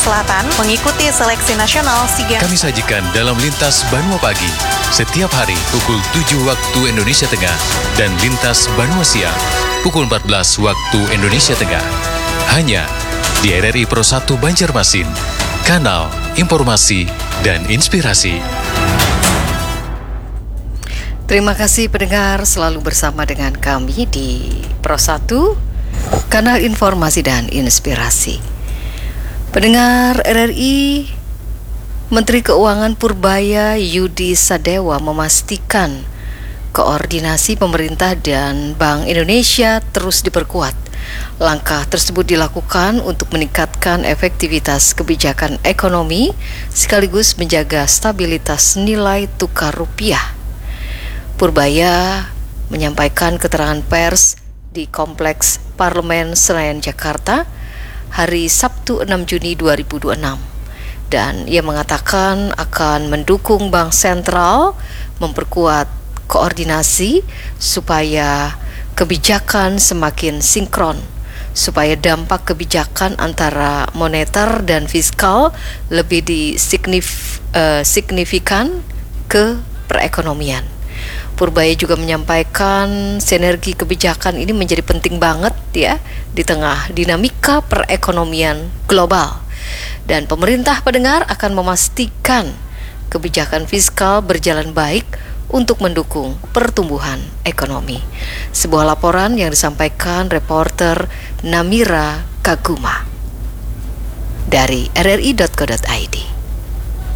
Selatan mengikuti seleksi nasional SEA Games. Kami sajikan dalam Lintas Banua Pagi setiap hari pukul 7 waktu Indonesia Tengah dan Lintas Banua Siang pukul 14 waktu Indonesia Tengah. Hanya di RRI Pro 1 Banjarmasin, kanal informasi dan inspirasi. Terima kasih pendengar selalu bersama dengan kami di Pro 1, kanal informasi dan inspirasi. Pendengar RRI, Menteri Keuangan Purbaya Yudi Sadewa memastikan koordinasi pemerintah dan Bank Indonesia terus diperkuat. Langkah tersebut dilakukan untuk meningkatkan efektivitas kebijakan ekonomi sekaligus menjaga stabilitas nilai tukar rupiah. Purbaya menyampaikan keterangan pers di Kompleks Parlemen Senayan, Jakarta hari Sabtu 6 Juni 2026 dan ia mengatakan akan mendukung Bank Sentral memperkuat koordinasi supaya kebijakan semakin sinkron, supaya dampak kebijakan antara moneter dan fiskal lebih signifikan ke perekonomian. Purbaya juga menyampaikan sinergi kebijakan ini menjadi penting banget ya di tengah dinamika perekonomian global. Dan pemerintah pendengar akan memastikan kebijakan fiskal berjalan baik untuk mendukung pertumbuhan ekonomi. Sebuah laporan yang disampaikan reporter Namira Kaguma dari rri.co.id.